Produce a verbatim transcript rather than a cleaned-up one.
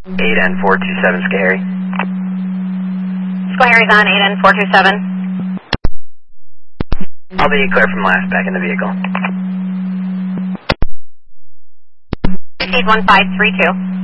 eight N four two seven, Scary. Square's on eight N four two seven. I'll be clear from last, back in the vehicle. eight one five three two.